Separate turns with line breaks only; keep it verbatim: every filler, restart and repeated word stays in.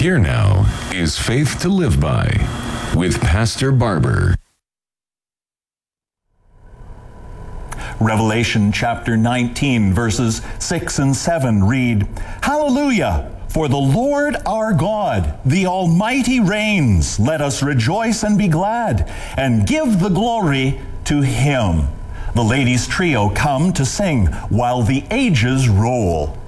Here now is Faith to Live By with Pastor Barber.
Revelation chapter nineteen, verses six and seven read, Hallelujah! For the Lord our God, the Almighty reigns. Let us rejoice and be glad, and give the glory to Him. The ladies' trio come to sing while the ages roll.